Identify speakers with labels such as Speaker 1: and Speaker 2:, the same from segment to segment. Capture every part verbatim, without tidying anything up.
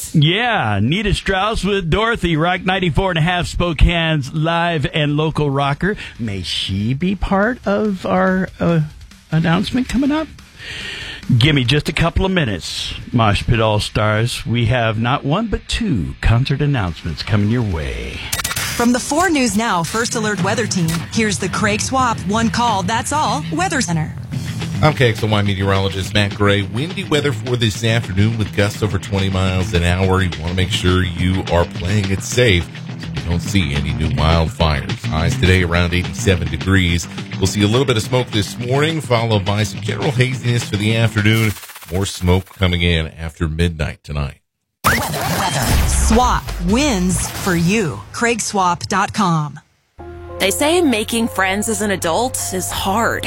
Speaker 1: Yeah, Nita Strauss with Dorothy, Rock ninety-four and a half, Spokane's live and local rocker. May she be part of our uh, announcement coming up? Give me just a couple of minutes, Mosh Pit All-Stars. We have not one but two concert announcements coming your way.
Speaker 2: From the four News Now First Alert Weather Team, here's the Craig Swap One Call, That's All Weather Center.
Speaker 3: I'm K X L Y meteorologist Matt Gray. Windy weather for this afternoon with gusts over twenty miles an hour. You want to make sure you are playing it safe so you don't see any new wildfires. Highs today around eighty-seven degrees. We'll see a little bit of smoke this morning, followed by some general haziness for the afternoon. More smoke coming in after midnight tonight.
Speaker 2: Weather, weather. Swap wins for you. Craig Swap dot com.
Speaker 4: They say making friends as an adult is hard.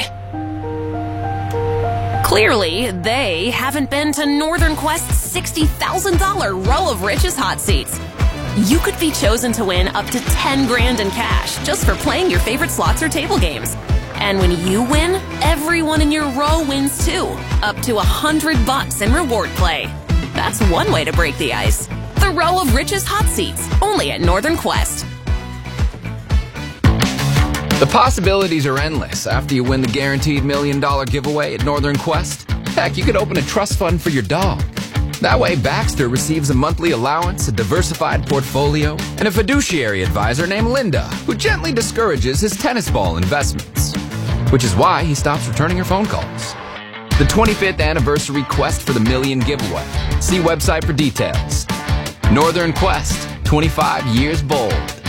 Speaker 4: Clearly, they haven't been to Northern Quest's sixty thousand dollars Row of Riches hot seats. You could be chosen to win up to ten grand in cash just for playing your favorite slots or table games. And when you win, everyone in your row wins too, up to a hundred bucks in reward play. That's one way to break the ice. The Row of Riches hot seats, only at Northern Quest.
Speaker 5: The possibilities are endless after you win the guaranteed million dollar giveaway at Northern Quest. Heck, you could open a trust fund for your dog. That way, Baxter receives a monthly allowance, a diversified portfolio, and a fiduciary advisor named Linda, who gently discourages his tennis ball investments. Which is why he stops returning your phone calls. The twenty-fifth anniversary Quest for the Million giveaway. See website for details. Northern Quest, twenty-five years bold.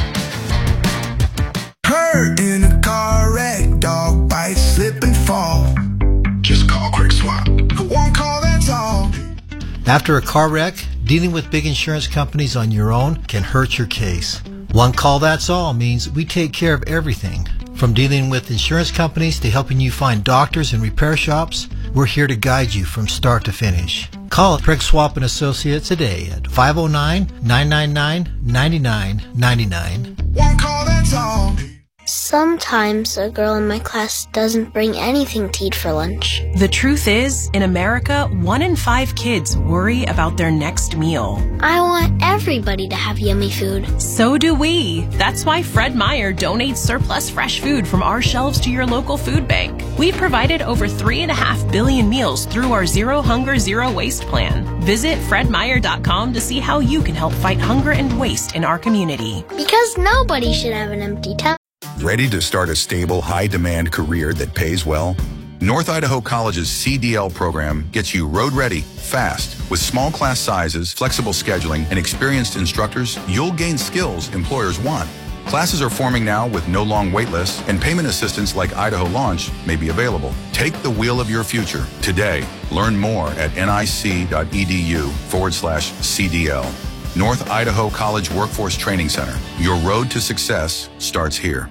Speaker 6: Hurt in a car wreck, dog bite, slip and fall. Just call Quick Swap. One call, that's all.
Speaker 7: After a car wreck, dealing with big insurance companies on your own can hurt your case. One call, that's all means we take care of everything. From dealing with insurance companies to helping you find doctors and repair shops, we're here to guide you from start to finish. Call Craig Swap and Associates today at five oh nine, nine nine nine, nine nine nine nine.
Speaker 6: One call, that's all.
Speaker 8: Sometimes a girl in my class doesn't bring anything to eat for lunch.
Speaker 9: The truth is, in America, one in five kids worry about their next meal.
Speaker 8: I want everybody to have yummy food.
Speaker 9: So do we. That's why Fred Meyer donates surplus fresh food from our shelves to your local food bank. We've provided over three and a half billion meals through our Zero Hunger, Zero Waste plan. Visit fred meyer dot com to see how you can help fight hunger and waste in our community.
Speaker 8: Because nobody should have an empty tummy.
Speaker 10: Ready to start a stable, high-demand career that pays well? North Idaho College's C D L program gets you road-ready, fast. With small class sizes, flexible scheduling, and experienced instructors, you'll gain skills employers want. Classes are forming now with no long wait lists, and payment assistance like Idaho Launch may be available. Take the wheel of your future today. Learn more at nic.edu forward slash CDL. North Idaho College Workforce Training Center. Your road to success starts here.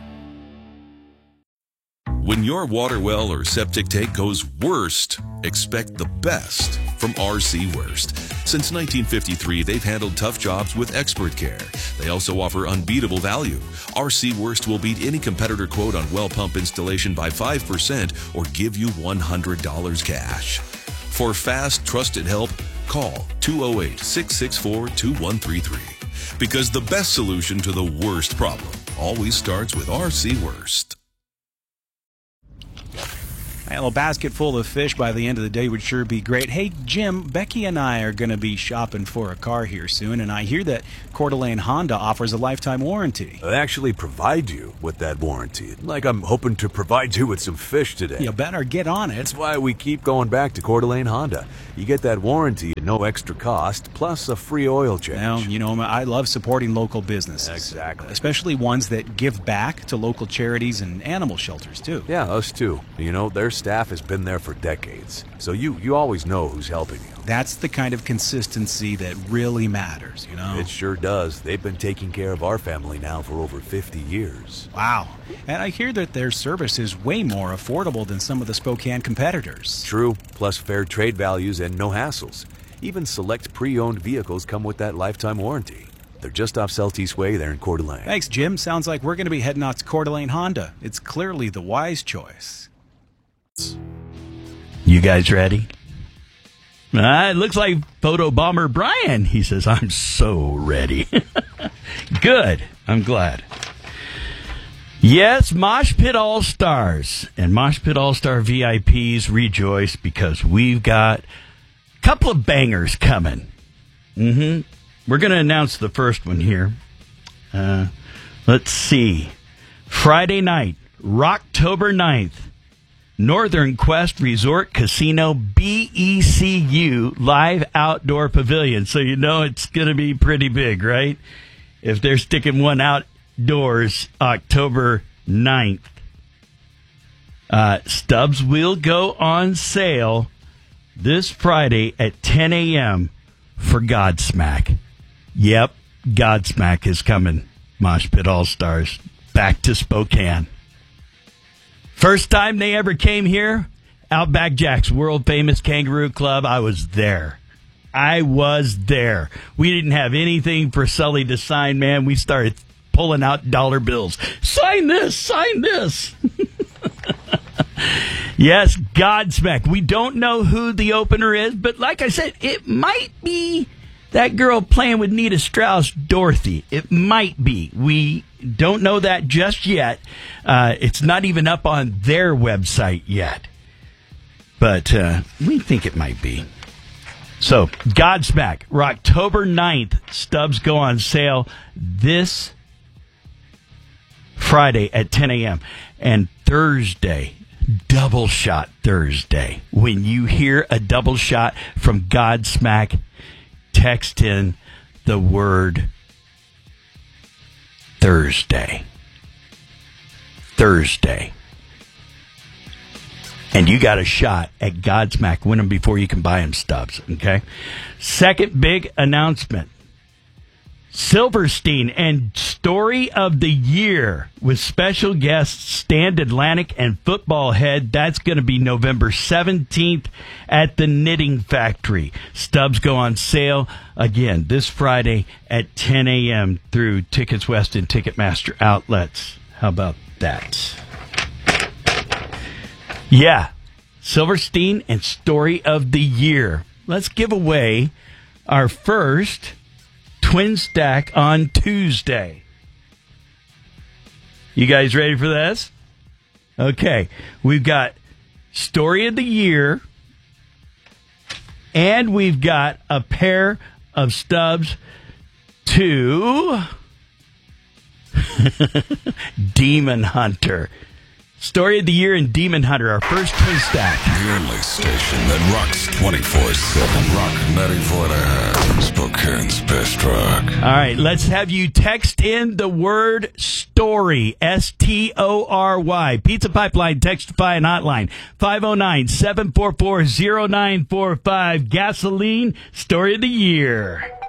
Speaker 11: When your water well or septic tank goes worst, expect the best from R C Worst. Since nineteen fifty-three, they've handled tough jobs with expert care. They also offer unbeatable value. R C Worst will beat any competitor quote on well pump installation by five percent or give you one hundred dollars cash. For fast, trusted help, call two oh eight, six six four, two one three three. Because the best solution to the worst problem always starts with R C Worst.
Speaker 12: A little basket full of fish by the end of the day would sure be great. Hey, Jim, Becky and I are going to be shopping for a car here soon, and I hear that Coeur d'Alene Honda offers a lifetime warranty.
Speaker 13: They actually provide you with that warranty. Like I'm hoping to provide you with some fish today.
Speaker 12: You better get on it.
Speaker 13: That's why we keep going back to Coeur d'Alene Honda. You get that warranty at no extra cost, plus a free oil change.
Speaker 12: Well, you know, I love supporting local businesses.
Speaker 13: Exactly.
Speaker 12: Especially ones that give back to local charities and animal shelters, too.
Speaker 13: Yeah, us too. You know, their staff has been there for decades, so you, you always know who's helping you.
Speaker 12: That's the kind of consistency that really matters, you know?
Speaker 13: It sure does. They've been taking care of our family now for over fifty years.
Speaker 12: Wow. And I hear that their service is way more affordable than some of the Spokane competitors.
Speaker 13: True, plus fair trade values and no hassles. Even select pre-owned vehicles come with that lifetime warranty. They're just off Celtice Way there in Coeur d'Alene.
Speaker 12: Thanks, Jim. Sounds like we're going to be heading out to Coeur d'Alene Honda. It's clearly the wise choice.
Speaker 1: You guys ready? Uh, it looks like Photo Bomber Brian. He says, I'm so ready. Good. I'm glad. Yes, Mosh Pit All-Stars and Mosh Pit All-Star V I Ps rejoice because we've got a couple of bangers coming. Mm-hmm. We're going to announce the first one here. Uh, let's see. Friday night, Rocktober ninth, Northern Quest Resort Casino B E C U Live Outdoor Pavilion. So you know it's going to be pretty big, right? If they're sticking one outdoors October ninth. Uh, stubs will go on sale this Friday at ten a.m. for Godsmack. Yep, Godsmack is coming. Mosh Pit All-Stars back to Spokane. First time they ever came here, Outback Jack's world-famous Kangaroo Club. I was there. I was there. We didn't have anything for Sully to sign, man. We started pulling out dollar bills. Sign this, sign this. Yes, Godsmack. We don't know who the opener is, but like I said, it might be that girl playing with Nita Strauss, Dorothy. It might be. We don't know that just yet. Uh, it's not even up on their website yet. But uh, we think it might be. So, Godsmack, October ninth. Stubs go on sale this Friday at ten a.m. And Thursday, Double Shot Thursday. When you hear a double shot from Godsmack, text in the word Thursday. Thursday. And you got a shot at Godsmack. Win them before you can buy them, Stubbs. Okay? Second big announcement. Silverstein and Story of the Year with special guests Stand Atlantic and Football Head. That's going to be November seventeenth at the Knitting Factory. Stubs go on sale again this Friday at ten a.m. through Tickets West and Ticketmaster outlets. How about that? Yeah, Silverstein and Story of the Year. Let's give away our first Twin Stack on Tuesday. You guys ready for this? Okay, we've got Story of the Year, and we've got a pair of stubs to Demon Hunter. Story of the Year and Demon Hunter, our first Twin Stack.
Speaker 14: The only station that rocks twenty-four seven. Rock ninety-four and a half. Spokane's best rock.
Speaker 1: All right, let's have you text in the word story, S T O R Y. Pizza Pipeline Textify and Hotline, five oh nine, seven four four, oh nine four five. Gasoline, Story of the Year.